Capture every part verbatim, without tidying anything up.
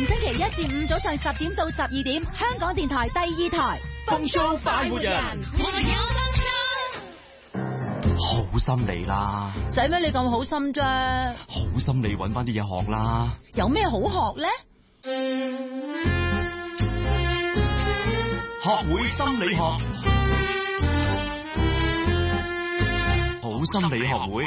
星期一至五早上十點到十二點，香港電台第二台風騷快活人，好心理啦， 使咩你咁好心啫？ 好心理揾翻啲嘢學啦。 有咩好學呢？ 學會心理學，好心理學會。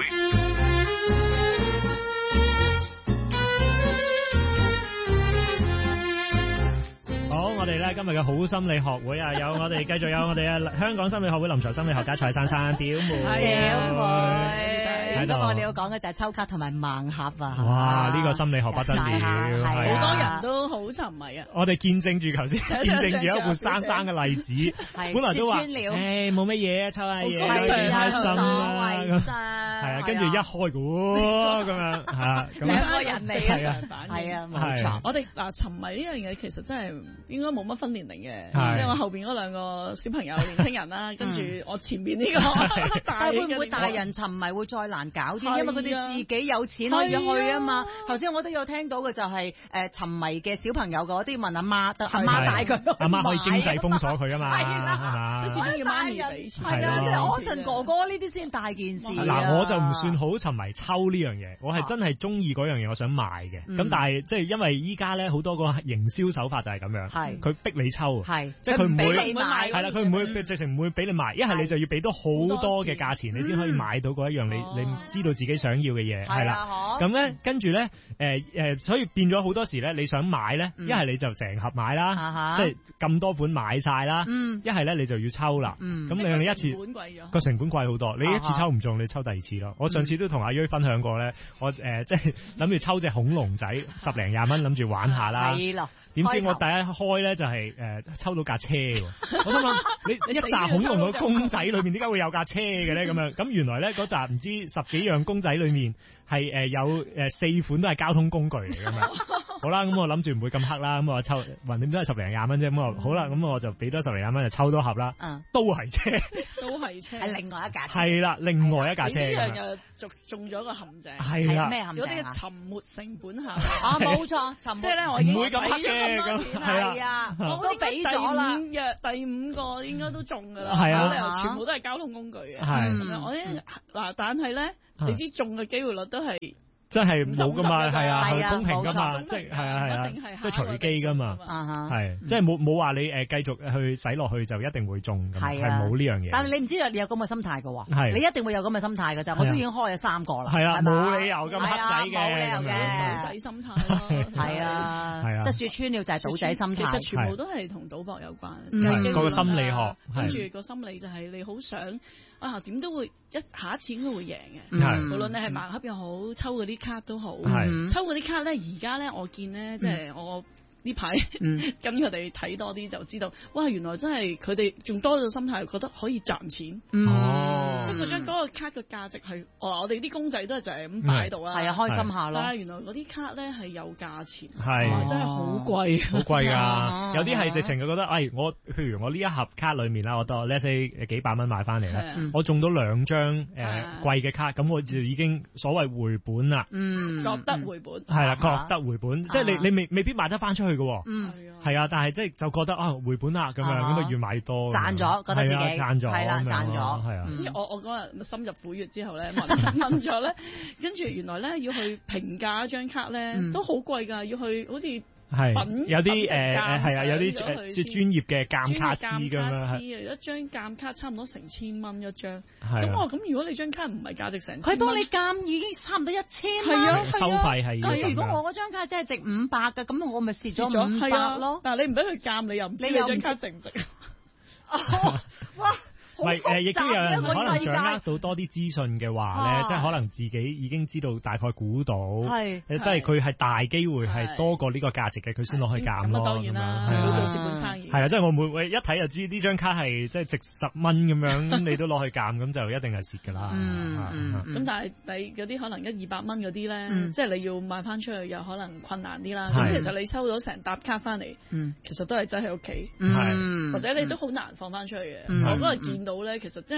好，我哋咧今日嘅好心理學會啊，有我哋繼續有我哋啊香港心理學會臨床心理學家蔡珊珊表妹， 表妹。 喺度。 咁我哋要講嘅就係抽卡同埋盲盒啊！ 哇，呢、這個心理學不得了， 係係好多人都好沉迷啊！ 我哋見證住頭先，見證住一個活生生嘅例子，本來都話誒冇乜嘢啊，抽下嘢，開心啦，咁係啊，跟住一開估咁樣嚇， 兩個人嚟嘅相反， 係啊，冇錯。 我哋嗱沉迷呢樣嘢其實真係應該冇乜分年齡嘅， 因為我後邊嗰兩個小朋友年青人啦，跟住我前面呢個， 但係會唔會大人沉迷會再難搞啲？因為佢哋自己有錢可以去啊嘛。頭先我都有聽到嘅就係誒沉迷嘅小朋友嗰啲問阿媽，得阿媽帶佢， 阿媽可以經濟封鎖佢啊嘛， 係啦， 都始終要媽咪俾錢。 係啊，即係安神哥哥呢啲先大件事。 嗱，我就唔算好沉迷抽呢樣嘢，我係真係中意嗰樣嘢，我想買嘅。咁但係即係因為依家咧好多個營銷手法就係咁樣，係佢逼你抽，係即係佢唔會係啦，佢唔會佢直情唔會俾你買，一係你就要俾到好多嘅價錢，你先可以買到嗰一樣你你知道自己想要嘅嘢，係啦。咁咧跟住咧誒誒，所以變咗好多時咧，你想買咧，一係你就成盒買啦，即係咁多款買晒啦，一係咧你就要抽啦。咁你你一次個成本貴好多，你一次抽唔中，你抽第二次咯。我上次都同阿瑞分享過咧，我誒即係諗住抽隻恐龍仔十零廿蚊，諗住玩下啦。點知我第一開咧就係誒抽到架車喎，我想問你一紮恐龍嘅公仔裏面點解會有架車嘅咧？咁樣咁原來咧嗰紮唔知十幾樣公仔裏面係誒有誒四款都係交通工具嚟嘅咁樣。好啦，咁我諗住唔會咁黑啦，咁我抽橫掂都係十零廿蚊啫，咁我好啦，咁我就俾多十零廿蚊就抽多盒啦，都係車， 都係車， 係另外一架車， 係啦，另外一架車。 呢樣又中中咗個陷阱， 係啦， 咩陷阱啊？ 嗰啲沉沒成本效啊，冇錯，沉沒即係咧，我已經唔會咁黑嘅， 係啊，我都俾咗啦。 第五約第五個應該都中噶啦， 係啊， 冇理由全部都係交通工具嘅， 係。 我咧嗱，但係咧，你知中嘅機會率都係。 真係冇噶嘛，係啊，係公平噶嘛， 即係係啊係啊，即係隨機噶嘛，係即係冇冇話你誒繼續去使落去就一定會中咁，係冇呢樣嘢。 但係你唔知道你有咁嘅心態噶喎， 係你一定會有咁嘅心態噶咋，我都已經開咗三個啦， 係啊，冇理由咁黑仔嘅， 冇理由嘅， 賭仔心態咯， 係啊，係啊，即係說穿了就係賭仔心態， 其實全部都係同賭博有關， 係個心理學， 跟住個心理就係你好想啊點都會一下一次應該會贏嘅，無論你係盲盒又好，抽嗰啲卡都好。抽嗰啲卡咧，而家咧我見咧，即係我呢排跟佢哋睇多啲就知道，哇！原來真係佢哋仲多咗心態，覺得可以賺錢。哦，即係嗰張嗰個卡嘅價值係，哦，我哋啲公仔都係就係咁擺喺度啦， 係啊，開心下咯。 但係原來嗰啲卡咧係有價錢， 係真係好貴， 好貴㗎。有啲係直情佢覺得，誒，我譬如我呢一盒卡裡面啦，我當 let's say 幾百蚊買翻嚟咧，我中到兩張誒貴嘅卡，咁我就已經所謂回本啦。 嗯， 覺得回本係啦，覺得回本，即係你你未未必賣得翻出去。 嗯， 係啊，但係即係就覺得啊回本啦咁樣，咁啊越買越多， 賺咗，覺得自己賺咗， 係啦，賺咗， 係啊。 我我嗰日深入虎穴之後咧，問問咗咧，跟住原來咧要去評價一張卡咧，都好貴㗎，要去好似係有啲誒誒係啊，有啲誒專業嘅鑑卡師咁樣， 一張鑑卡差唔多成千蚊一張。 咁我咁如果你張卡唔係價值成千蚊， 佢幫你鑑已經差唔多一千蚊， 係啊， 收費係。 咁如果我嗰張卡真係值五百嘅，咁我咪蝕咗五百咯。 但係你唔俾佢鑑，你又唔知你張卡值唔值？ 哇！ 唔係誒，亦都有人可能掌握到多啲資訊嘅話咧，即係可能自己已經知道大概估到，係即係佢係大機會係多過呢個價值嘅，佢先攞去鑑咯。 咁當然啦，係做蝕本生意。 係啊，即係我每喂一睇就知呢張卡係即係值十蚊咁樣，咁你都攞去鑑，咁就一定係蝕㗎啦。 咁但係你嗰啲可能一二百蚊嗰啲咧，即係你要賣翻出去又可能困難啲啦。咁其實你抽到成沓卡翻嚟，其實都係擠喺屋企，或者你都好難放翻出去嘅。我嗰日見到咧，其實真係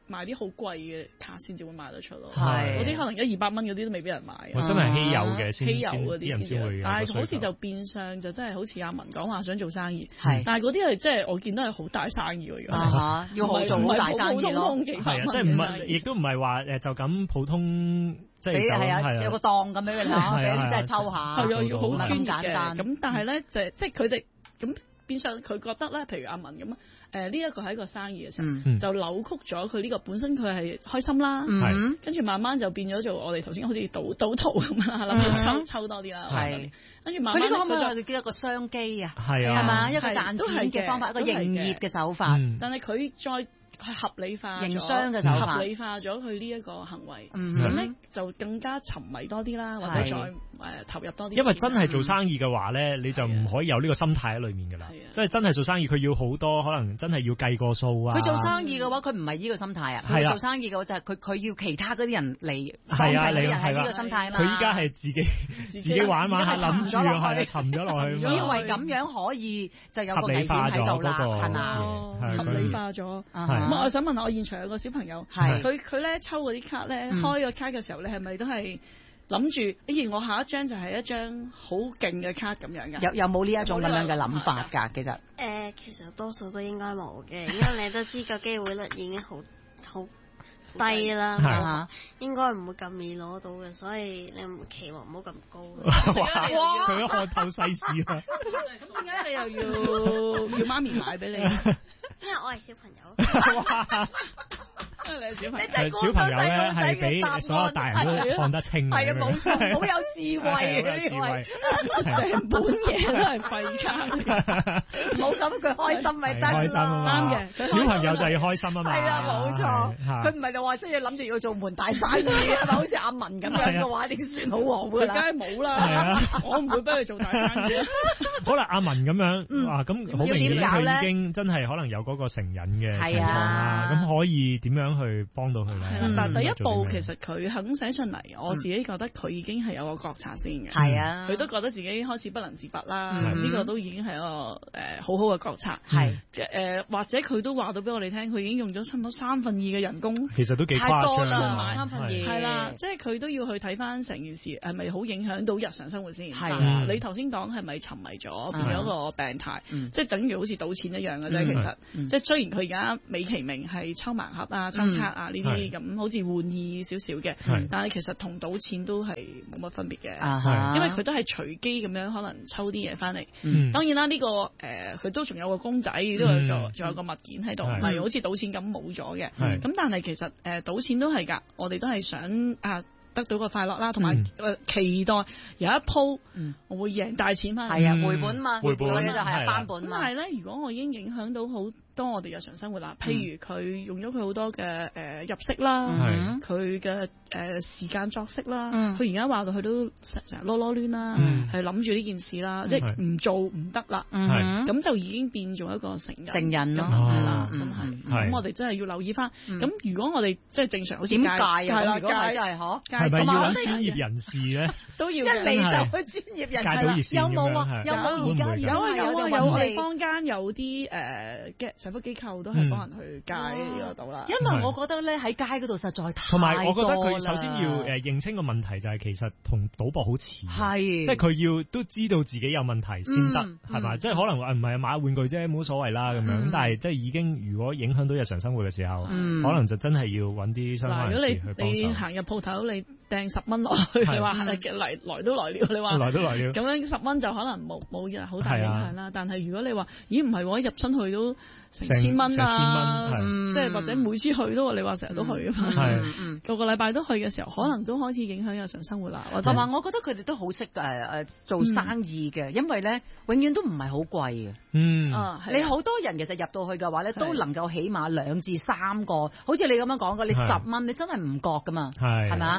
賣啲好貴嘅卡先至會賣得出咯。 係嗰啲可能一二百蚊嗰啲都未必人買。 我真係稀有嘅， 稀有嗰啲先會。但係好似就變相就真係好似阿文講話想做生意，但係嗰啲係即係我見到係好大生意喎。 啊要好做好大生意咯。 係啊，即係唔係，亦都唔係話誒就咁普通。即係係啊，有個檔咁樣嘅啦，俾啲真係抽下， 係啊，要好專業嘅。咁但係咧就即係佢哋咁變相佢覺得咧，譬如阿文咁啊，誒呢一個係一個生意嘅時候，就扭曲咗佢呢個本身佢係開心啦，跟住慢慢就變咗做我哋頭先好似賭賭徒咁啦，諗住抽抽多啲啦， 係跟住慢慢佢呢個可唔可以係叫一個商機啊？ 係啊， 係嘛，一個賺錢嘅方法，一個營業嘅手法。 但係佢再係合理化營商嘅手法， 合理化咗佢呢一個行為，咁咧就更加沉迷多啲啦，或者再誒投入多啲。 因為真係做生意嘅話咧，你就唔可以有呢個心態喺裏面㗎啦。即係真係做生意，佢要好多可能真係要計個數啊。 佢做生意嘅話，佢唔係呢個心態啊。佢做生意嘅話就係佢佢要其他嗰啲人嚟幫襯你，係呢個心態啊嘛。 佢依家係自己自己玩玩下，諗住係沉咗落去。 以為咁樣可以就有個危險喺度啦，係嘛？ 合理化咗。咁我想問下，我現場有個小朋友，佢佢咧抽嗰啲卡咧，開個卡嘅時候，你係咪都係諗住，哎，我下一張就係一張好勁嘅卡咁樣㗎？ 有有冇呢一種咁樣嘅諗法㗎？其實誒，其實多數都應該冇嘅，因為你都知個機會率已經好好低啦，嚇，應該唔會咁易攞到嘅，所以你唔期望唔好咁高。 哇！佢都看透世事啊！ 點解你又要要媽咪買俾你？ 因為我係小朋友。 因為你係小朋友， 係小朋友咧，係比所有大人都看得清。 係啊，冇錯，好有智慧啊！呢位成本嘢都係廢卡。 唔好咁，佢開心咪得咯。 開心啊嘛，啱嘅。小朋友就要開心啊嘛。 係啊，冇錯。佢唔係就話即係諗住要做門大生意啊嘛，好似阿文咁樣嘅話，點算好喎？ 佢梗係冇啦。我唔會俾佢做大生意。 好啦，阿文咁樣啊，咁好明顯佢已經真係可能有嗰個成癮嘅情況啦。咁可以點樣去幫到佢咧？ 係啦，嗱，第一步其實佢肯寫出嚟，我自己覺得佢已經係有個覺察先嘅。 係啊， 佢都覺得自己開始不能自拔啦，呢個都已經係一個誒好好嘅覺察。 係即係誒，或者佢都話到俾我哋聽，佢已經用咗差唔多三分二嘅人工， 其實都幾誇張啦， 三分二係啦，即係佢都要去睇翻成件事係咪好影響到日常生活先。 係啊， 你頭先講係咪沉迷咗變咗個病態？即係等於好似賭錢一樣嘅啫。其實即係雖然佢而家美其名係抽盲盒啊、抽卡啊呢啲咁，好似玩意少少嘅，但係其實同賭錢都係冇乜分別嘅，因為佢都係隨機咁樣可能抽啲嘢翻嚟。當然啦，呢個誒佢都仲有個公仔，呢個仲仲有個物件喺度，唔係好似賭錢咁冇咗嘅。咁但係其實誒賭錢都係㗎，我哋都係想啊得到個快樂啦，同埋誒期待有一鋪我會贏大錢翻嚟。 係啊，回本嘛， 回本就係翻本嘛。 但係咧，如果我已經影響到好多我哋日常生活啦，譬如佢用咗佢好多嘅誒入息啦，佢嘅誒時間作息啦，佢而家話到佢都成日囉囉攣啦，係諗住呢件事啦，即係唔做唔得啦，咁就已經變咗一個成人， 成人咯， 係啦，真係。咁我哋真係要留意翻。咁如果我哋即係正常好似點戒啊？ 係啦， 如果係真係嗬， 係咪要揾專業人士咧？ 都要一嚟就去專業人士，有冇啊？有冇而家有啊有啊有，我哋坊間有啲誒嘅社福機構都係幫人去戒呢個賭啦。 因為我覺得咧喺街嗰度實在太同埋，我覺得佢首先要誒認清個問題就係其實同賭博好似， 係即係佢要都知道自己有問題先得，係咪？即係可能話唔係買玩具啫，冇所謂啦咁樣。咁但係即係已經如果影響到日常生活嘅時候，可能就真係要揾啲相關人士去幫手。 如果你你行入鋪頭，你掟十蚊落去，你話嚟來都來了，你話來都來了， 咁樣十蚊就可能冇冇好大影響啦。但係如果你話咦唔係喎，入親去都成千蚊啊，即係或者每次去都話你話成日都去啊嘛，個個禮拜都去嘅時候，可能都開始影響日常生活啦。 同埋我覺得佢哋都好識誒誒做生意嘅，因為咧永遠都唔係好貴嘅。 嗯， 你好多人其實入到去嘅話咧，都能夠起碼兩至三個，好似你咁樣講嘅，你十蚊你真係唔覺噶嘛，係咪啊？有時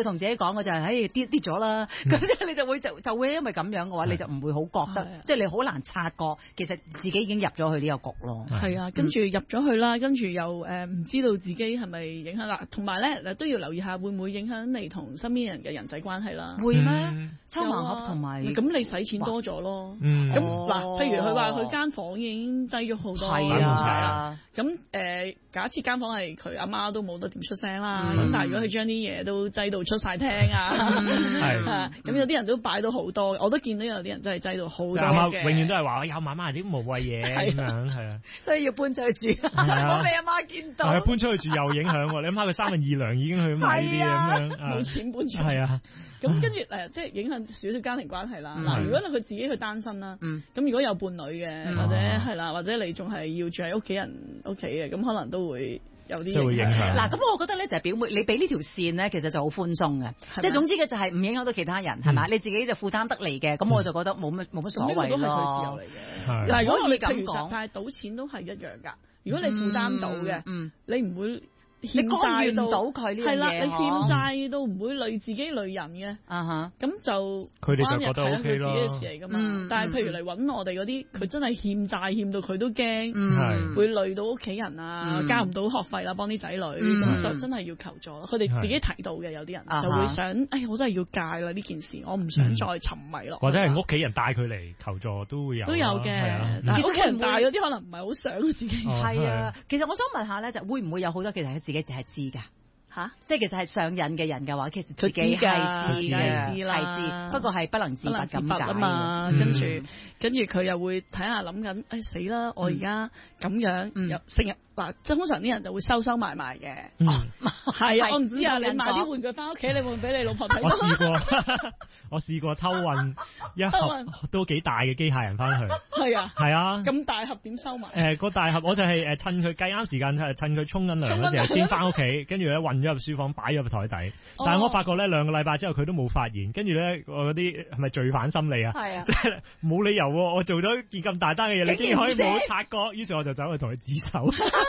同自己講嘅就係，唉跌跌咗啦，咁即係你就會就就會因為咁樣嘅話，你就唔會好覺得，即係你好難察覺，其實自己已經入咗去呢個局咯。 係啊，跟住入咗去啦，跟住又誒唔知道自己係咪影響啦，同埋咧都要留意下會唔會影響你同身邊人嘅人際關係啦。 會咩？抽盲盒同埋咁你使錢多咗咯。咁嗱，譬如佢話佢間房已經擠咗好多， 係啊。 咁誒，假設間房係佢阿媽都冇得點出聲啦。咁但係如果佢將啲嘢都擠到出晒廳啊，係咁有啲人都擺到好多，我都見到有啲人真係擠到好多嘅。 永遠都係話有媽媽啲無謂嘢咁樣，係啊。 所以要搬出去住，唔好俾阿媽見到。 係啊，搬出去住又影響喎。你諗下佢三分二糧已經去買呢啲咁樣， 冇錢搬出去。 係啊。 咁跟住誒，即係影響少少家庭關係啦。嗱，如果佢自己去單身啦，咁如果有伴侶嘅，或者係啦，或者你仲係要住喺屋企人屋企嘅，咁可能都會有啲影響。 嗱，咁我覺得咧就係表妹，你俾呢條線咧，其實就好寬鬆嘅，即係總之嘅就係唔影響到其他人，係咪？你自己就負擔得嚟嘅，咁我就覺得冇乜冇乜所謂咯。 都係佢自由嚟嘅。嗱，如果你咁講，但係賭錢都係一樣㗎。如果你負擔到嘅，你唔會。 你干預到佢呢樣嘢， 係啦，你欠債都唔會累自己累人嘅，啊哈，咁就佢哋就覺得 O K 咯。 自己嘅事嚟噶嘛，但係譬如嚟揾我哋嗰啲，佢真係欠債欠到佢都驚，會累到屋企人啊，交唔到學費啦，幫啲仔女，咁就真係要求助咯。佢哋自己提到嘅有啲人就會想，哎，我真係要戒啦呢件事，我唔想再沉迷咯。 或者係屋企人帶佢嚟求助都會有， 都有嘅。但係屋企人帶嗰啲可能唔係好想自己。 係啊，其實我想問下咧，就會唔會有好多其實自己就係知㗎吓，即係其實係上癮嘅人嘅話，其實自己係知嘅，係知，不過係不能自拔咁解啊嘛。 跟住跟住佢又會睇下諗緊，誒死啦！我而家咁樣又成日嗱，即係通常啲人就會收收埋埋嘅。係啊，我唔知啊，你買啲玩具翻屋企，你會唔會俾你老婆睇？ 我試過，我試過偷運一盒都幾大嘅機械人翻去。係啊，係啊。咁大盒點收埋？ 誒個大盒我就係誒趁佢計啱時間，趁佢沖緊涼嗰時候先翻屋企，跟住咧運咗入書房，擺咗入台底。但係我發覺咧兩個禮拜之後佢都冇發現，跟住咧我嗰啲係咪罪犯心理啊？係啊，即係冇理由喎，我做咗件咁大單嘅嘢，你竟然可以冇察覺，於是我就走去同佢指手。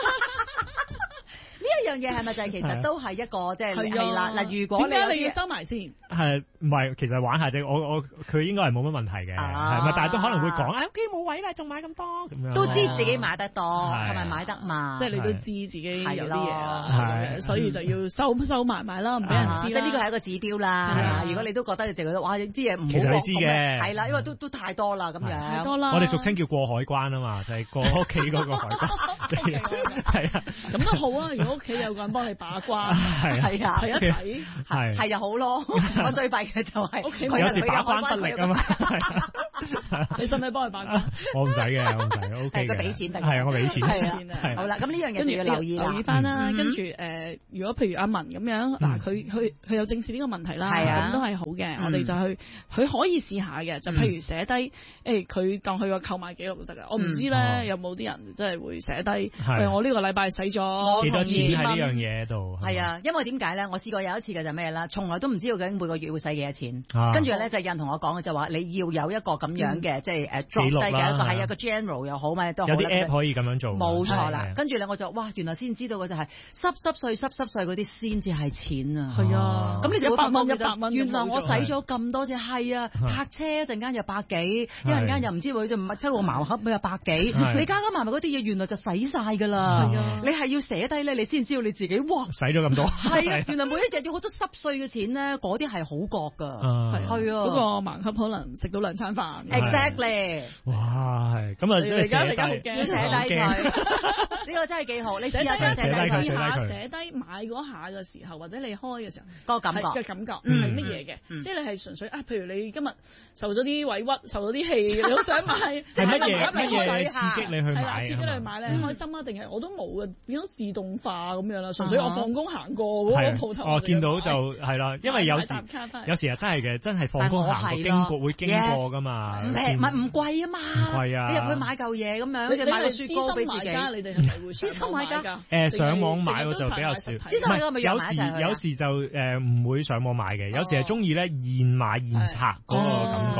呢一樣嘢係咪就係其實都係一個即係係啦嗱？如果你點解你要收埋先？ 係唔係？其實玩下啫，我我佢應該係冇乜問題嘅，係咪？但係都可能會講，哎屋企冇位啦，仲買咁多咁樣。 都知自己買得多，係咪買得嘛？ 即係你都知自己有啲嘢啦，所以就要收收埋埋啦，唔俾人知。 即係呢個係一個指標啦。如果你都覺得你淨覺得哇啲嘢唔好， 其實你知嘅， 係啦，因為都都太多啦咁樣。 太多啦！ 我哋俗稱叫過海關啊嘛，就係過屋企嗰個海關。係啊， 咁都好啊！如果屋企有個人幫你把關，係係啊， 睇一睇， 係係就好咯。我最弊嘅就係屋企有時把關不力啊嘛。 你使唔使幫佢把關？ 我唔使嘅，我唔使，O K 嘅。 佢俾錢得。 係啊，我俾錢。 係啊，好啦，咁呢樣嘢就要留意留意翻啦。跟住誒，如果譬如阿文咁樣，嗱，佢佢佢有正視呢個問題啦，咁都係好嘅。我哋就去，佢可以試下嘅，就譬如寫低，誒，佢當佢個購買記錄都得㗎。我唔知咧，有冇啲人真係會寫低，我呢個禮拜使咗幾多錢喺呢樣嘢度？ 係啊，因為點解咧？我試過有一次嘅就咩啦，從來都唔知道究竟每個月會使幾多錢。跟住咧就有人同我講嘅就話，你要有一個咁樣嘅，即係誒記錄低嘅一個係一個 general 又好咩都好。 有啲 app 可以咁樣做。 冇錯啦。跟住咧我就哇，原來先知道嘅就係濕濕碎濕濕碎嗰啲先至係錢啊。 係啊。 咁你就一百蚊一百蚊。 原來我使咗咁多隻係啊，泊車一陣間又百幾，一陣間又唔知佢就抽個盲盒又百幾，你加加埋埋嗰啲嘢，原來就使晒㗎啦。你係要寫低咧，你先知道你自己哇使咗咁多。 係啊，原來每一日要好多濕碎嘅錢咧，嗰啲係好覺㗎。係啊， 嗰個盲盒可能食到兩餐飯。 Exactly。 哇，係咁啊！ 而家而家好驚， 寫低佢。呢個真係幾好，你寫低佢，寫低佢， 寫低寫低買嗰下嘅時候，或者你開嘅時候個感覺嘅感覺係乜嘢嘅？即係你係純粹啊，譬如你今日受咗啲委屈，受咗啲氣，你好想買， 係乜嘢乜嘢刺激你去買？ 刺激你去買咧，開心啊？定係我都冇嘅，變咗自動化咁樣啦。純粹我放工行過嗰個鋪頭， 我見到就係啦，因為有時有時係真係嘅，真係放工行過經過會經過㗎嘛。 唔平唔係唔貴啊嘛， 唔貴啊！ 你入去買嚿嘢咁樣，你買個雪糕俾自己。 你哋係咪會資深買家？ 誒上網買我就比較少。 資深買家咪有時有時就誒唔會上網買嘅，有時係中意咧現買現拆嗰個感覺。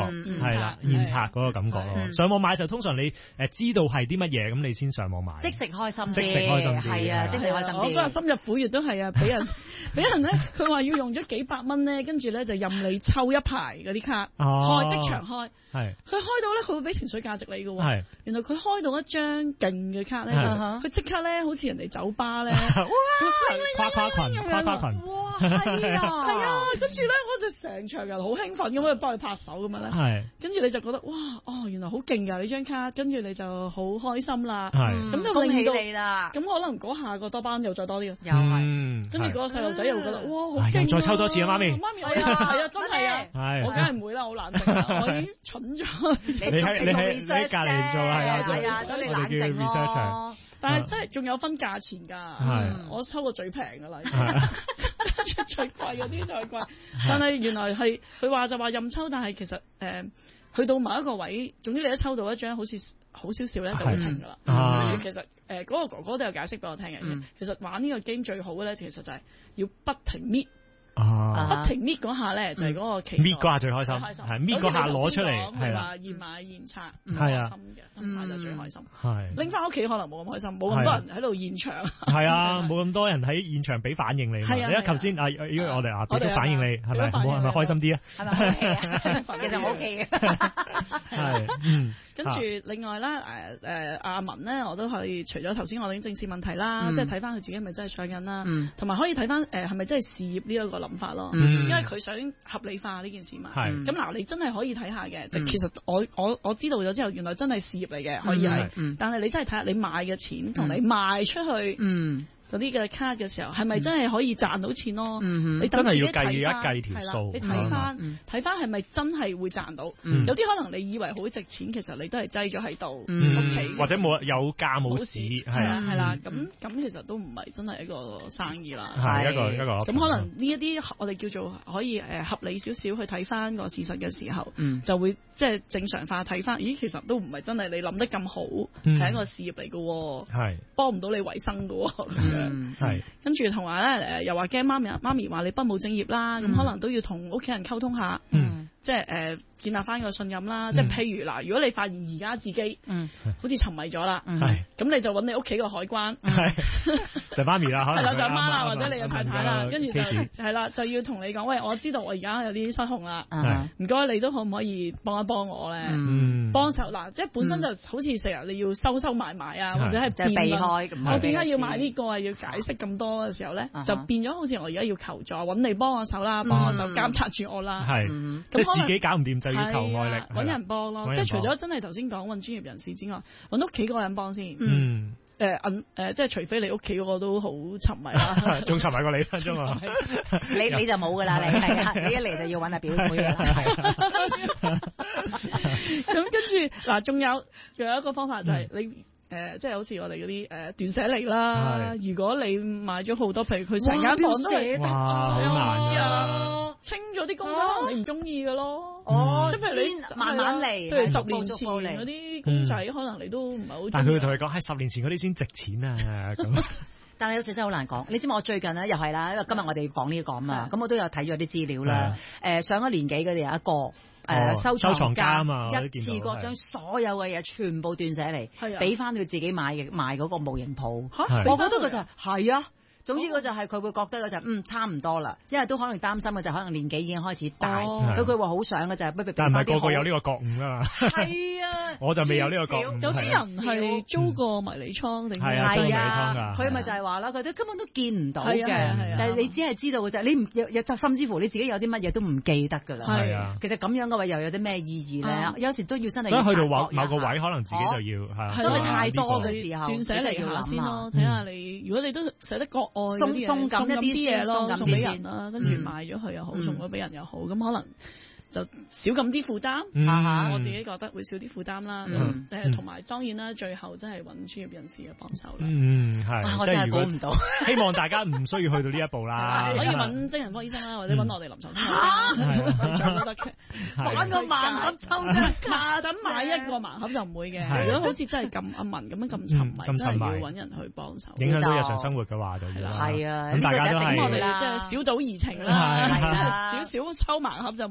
係啦，現拆嗰個感覺咯。上網買就通常你誒知道係啲乜嘢，咁你先上網買。 即食開心啲， 即食開心啲， 係啊，即食開心啲。 我嗰日深入虎穴都係啊，俾人俾人咧，佢話要用咗幾百蚊咧，跟住咧就任你抽一排嗰啲卡，開即場開。係。佢開到咧，佢會俾情緒價值你嘅喎。係。原來佢開到一張勁嘅卡咧，佢即刻咧好似人哋酒吧咧，哇！ 誇誇群，誇誇群。 哇！係啊，係啊，跟住咧我就成場人好興奮咁樣幫佢拍手咁樣咧。係。跟住你就覺得哇，哦，原來好勁㗎呢張卡，跟住你就好開心啦。係。咁就恭喜你啦！ 咁可能嗰下個多巴胺又再多啲咯。 又係。 跟住嗰個細路仔又會覺得哇，好勁！ 再抽多次啊，媽咪。 媽咪係啊，係啊，真係啊。係。我梗係唔會啦，好冷靜啦，我已經蠢咗。 你喺你喺你喺隔離做係啊， 係啊，等你冷靜咯。 但係真係仲有分價錢㗎，我抽過最平㗎啦，最貴嗰啲再貴。但係原來係佢話就話任抽，但係其實誒去到某一個位，總之你一抽到一張好似好少少咧就會停㗎啦。其實誒嗰個哥哥都有解釋俾我聽嘅，其實玩呢個 game 最好嘅咧，其實就係要不停搣。不停搣嗰下咧，就係嗰個期搣嗰下最開心，係搣嗰下攞出嚟，係啦， 現買現拆， 係啊， 開心嘅，咁買就最開心。 係拎翻屋企可能冇咁開心，冇咁多人喺度現場。 係啊，冇咁多人喺現場俾反應你。係啊，你一頭先啊，因為我哋啊俾咗反應你，係咪？係咪開心啲啊？ 係咪？其實我 OK 嘅。 係，嗯。 跟住另外啦，誒誒阿文咧，我都可以除咗頭先我哋正視問題啦，即係睇翻佢自己係咪真係上癮啦，同埋可以睇翻誒係咪真係事業呢一個諗法咯，因為佢想合理化呢件事嘛。咁嗱，你真係可以睇下嘅，其實我我我知道咗之後，原來真係事業嚟嘅，可以係，但係你真係睇下你買嘅錢同你賣出去。嗰啲嘅卡嘅時候，係咪真係可以賺到錢咯？你真係要計一計條數。 你睇翻睇翻係咪真係會賺到？有啲可能你以為好值錢，其實你都係擠咗喺度屋企， 或者冇有價冇市， 係啊係啦。咁咁其實都唔係真係一個生意啦。 係一個一個。 咁可能呢一啲我哋叫做可以誒合理少少去睇翻個事實嘅時候，就會即係正常化睇翻。咦，其實都唔係真係你諗得咁好，係一個事業嚟嘅，係幫唔到你維生嘅。 嗯，係， 跟住同埋咧，誒，又話驚媽咪，媽咪話你不務正業啦，咁、嗯、可能都要同屋企人溝通下，嗯，即係誒。呃建立翻個信任啦，即係譬如嗱，如果你發現而家自己嗯好似沉迷咗啦，係咁你就揾你屋企個海關，係就媽咪啦，係啦就阿媽啦，或者你嘅太太啦，跟住就係啦，就要同你講，喂，我知道我而家有啲失控啦，唔該你都可唔可以幫一幫我咧？幫手嗱，即係本身就好似成日你要收收埋埋啊，或者係避開咁，我點解要買呢個啊？要解釋咁多嘅時候咧，就變咗好似我而家要求助，揾你幫我手啦，幫我手監察住我啦，係即係自己搞唔掂就要求外力， 揾人幫咯，即係除咗真係頭先講揾專業人士之外，揾屋企嗰個人幫先。嗯。誒誒誒，即係除非你屋企嗰個都好沉迷啦， 仲沉迷過你分鐘啊！ 你你就冇噶啦，你係啊，你一嚟就要揾阿表妹噶啦。 咁跟住嗱，仲有仲有一個方法就係你。誒，即係好似我哋嗰啲誒斷捨離啦。如果你買咗好多，譬如佢成間房都係， 哇，好難啊！ 清咗啲公仔，可能你唔中意嘅咯。 哦， 即係譬如你慢慢嚟， 譬如十年前嗰啲公仔，可能你都唔係好中意。 但係佢會同你講，係十年前嗰啲先值錢啊咁。 但係有時真係好難講。你知唔知我最近咧又係啦，因為今日我哋要講呢個啊嘛，咁我都有睇咗啲資料啦。誒，上咗年紀嘅有一個。誒收收藏家啊嘛，一次過將所有嘅嘢全部斷捨離，俾翻佢自己買嘅賣嗰個模型鋪。我覺得佢就係啊。總之佢就係佢會覺得嘅就嗯差唔多啦，因為都可能擔心嘅就可能年紀已經開始大，咁佢話好想嘅就係不如但係唔係個個有呢個覺悟噶嘛？ 係啊， 我就未有呢個覺悟。 有啲人係租個迷你倉定係啊，租迷你倉㗎。 佢咪就係話啦，佢哋根本都見唔到嘅，但係你只係知道嘅啫，你唔有甚至乎你自己有啲乜嘢都唔記得㗎啦。係啊，其實咁樣嘅話又有啲咩意義咧？有時都要真係所以去到某某個位，可能自己就要係真係太多嘅時候， 斷捨離下先咯，睇下你如果你都捨得國外鬆鬆咁一啲嘢咯， 送俾人啦，跟住賣咗佢又好，送咗俾人又好，咁可能就少咁啲負擔。我自己覺得會少啲負擔啦。誒，同埋當然啦，最後真係揾專業人士嘅幫手啦。 嗯，係。 我真係估唔到。 希望大家唔需要去到呢一步啦。 可以揾精神科醫生啦，或者揾我哋臨床心理師都得嘅。玩個盲盒抽啫，下陣買一個盲盒就唔會嘅。如果好似真係咁阿文咁樣咁沉迷，真係要揾人去幫手。 影響到日常生活嘅話就要。 係啊， 咁大家都係我哋即係小賭怡情啦，少少抽盲盒就冇所謂啦。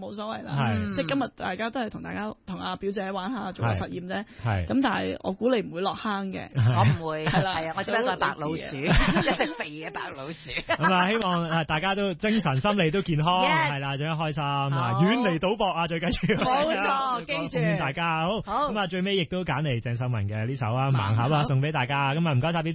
啦。即係今日大家都係同大家同阿表姐玩下做個實驗啫。 係。 咁但係我估你唔會落坑嘅。 我唔會。 係啦。 係啊，我只不過係白老鼠，一隻肥嘅白老鼠。 咁啊，希望大家都精神心理都健康，係啦，最緊開心啊，遠離賭博啊，最緊要。 冇錯，記住。 大家好。好。咁啊，最尾亦都揀嚟鄭秀文嘅呢首啊，盲盒啊，送俾大家。咁啊，唔該晒表姐。